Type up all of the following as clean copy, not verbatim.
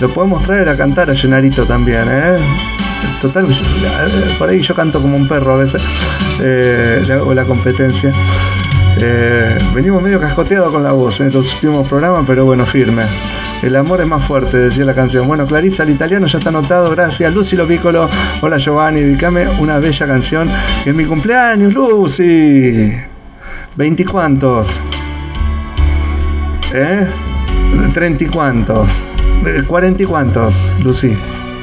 Lo podemos traer a cantar a Llenarito también, Total, por ahí yo canto como un perro a veces, le hago la competencia. Venimos medio cascoteados con la voz en estos últimos programas, pero bueno, firme. El amor es más fuerte, decía la canción. Bueno, Clarisa, el italiano ya está anotado, gracias. Lucy Lo Piccolo, hola Giovanni, dedicame una bella canción. Es mi cumpleaños, Lucy. ¿20 y cuántos? ¿30 y cuántos? ¿40 y cuántos, Lucy?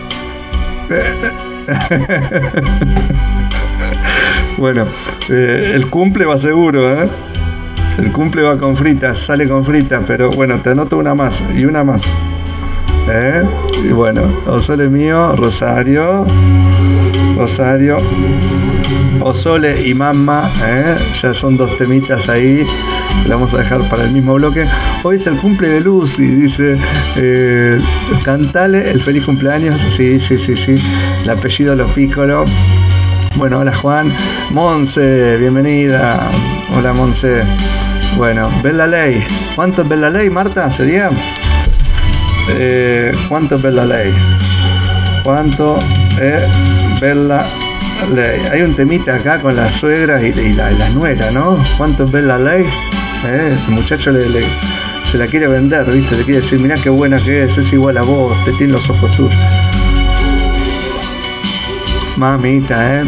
Bueno, el cumple va seguro, El cumple va con fritas, sale con fritas, pero bueno, te anoto una más y una más. Y bueno, O Sole Mío, Rosario, O Sole y Mamma, ya son 2 temitas ahí, que vamos a dejar para el mismo bloque. Hoy es el cumple de Lucy, dice, cantale el feliz cumpleaños, sí, el apellido Lo Piccolo. Bueno, hola Juan, Monse, bienvenida, hola Monse. Bueno, Bella Ley, ¿cuánto es Bella Ley, Marta? ¿Sería? ¿Cuánto es Bella Ley? ¿Cuánto es Bella Ley? Hay un temita acá con las suegras y la nuera, ¿no? ¿Cuánto es Bella Ley? El muchacho se la quiere vender, ¿viste? Le quiere decir, mirá qué buena que es igual a vos, te tiene los ojos tuyos. Mamita,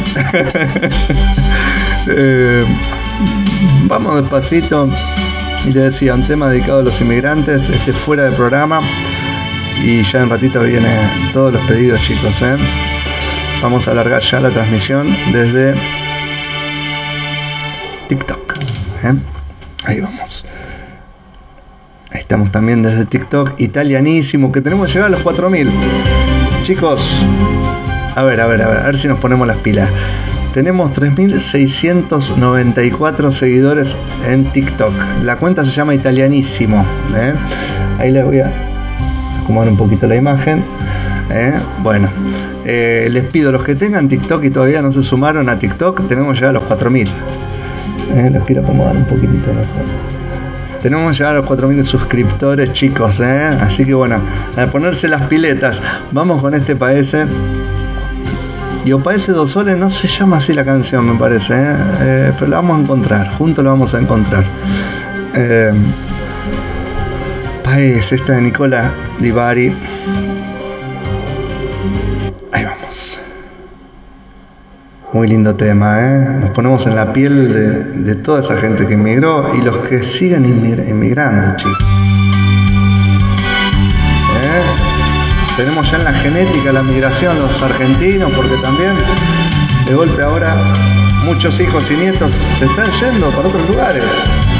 vamos despacito. Y le decía, un tema dedicado a los inmigrantes, fuera de programa. Y ya en ratito vienen todos los pedidos, chicos, Vamos a alargar ya la transmisión desde TikTok, Ahí vamos. Ahí estamos también desde TikTok. Italianísimo, que tenemos que llegar a los 4000. Chicos, a ver si nos ponemos las pilas. Tenemos 3.694 seguidores en TikTok. La cuenta se llama Italianísimo. Ahí les voy a acomodar un poquito la imagen. Bueno, les pido, los que tengan TikTok y todavía no se sumaron a TikTok, tenemos que llegar a los 4.000. Los quiero acomodar un poquitito mejor. Tenemos que llegar a los 4.000 suscriptores, chicos, Así que bueno, a ponerse las piletas. Vamos con este Paese. Y O Paese do Sole no se llama así la canción, me parece, pero la vamos a encontrar, juntos la vamos a encontrar. Paese, esta de Nicola Di Bari. Ahí vamos. Muy lindo tema, Nos ponemos en la piel de toda esa gente que inmigró y los que siguen inmigrando, chicos. Tenemos ya en la genética la migración, los argentinos, porque también de golpe ahora muchos hijos y nietos se están yendo para otros lugares.